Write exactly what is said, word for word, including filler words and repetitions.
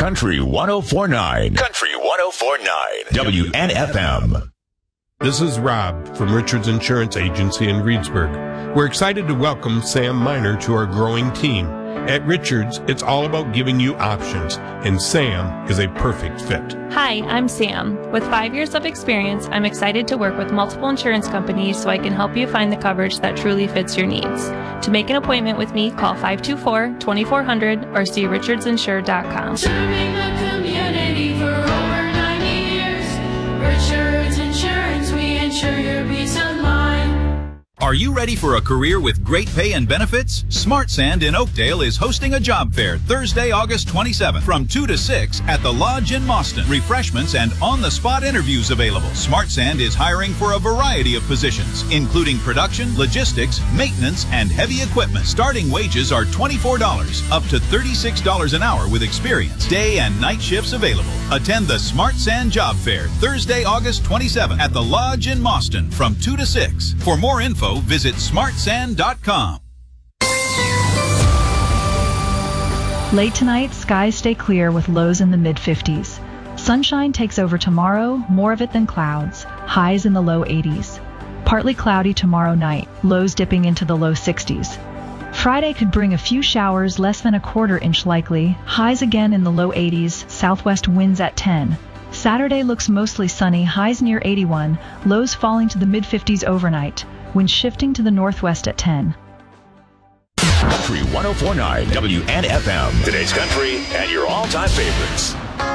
Country one oh four point nine. Country one oh four point nine. W N F M. This is Rob from Richards Insurance Agency in Reedsburg. We're excited to welcome Sam Miner to our growing team. At Richards, it's all about giving you options, and Sam is a perfect fit. Hi, I'm Sam. With five years of experience, I'm excited to work with multiple insurance companies so I can help you find the coverage that truly fits your needs. To make an appointment with me, call five two four, two four zero zero or see richards insure dot com. Serving the community for over ninety years. Richards Insurance, we insure your peace of mind. Are you ready for a career with great pay and benefits? Smart Sand in Oakdale is hosting a job fair Thursday, August twenty-seventh from two to six at the Lodge in Mauston. Refreshments and on-the-spot interviews available. Smart Sand is hiring for a variety of positions, including production, logistics, maintenance, and heavy equipment. Starting wages are twenty-four dollars, up to thirty-six dollars an hour with experience. Day and night shifts available. Attend the Smart Sand Job Fair Thursday, August twenty-seventh at the Lodge in Mauston from two to six. For more info, visit smart sand dot com. Late tonight, skies stay clear with lows in the mid fifties. Sunshine takes over tomorrow, more of it than clouds, highs in the low eighties. Partly cloudy tomorrow night, lows dipping into the low sixties. Friday could bring a few showers, less than a quarter inch likely, highs again in the low eighties, southwest winds at ten. Saturday looks mostly sunny, highs near eighty-one, lows falling to the mid fifties overnight, winds shifting to the northwest at ten. Country one oh four point nine W N F M. Today's country and your all-time favorites.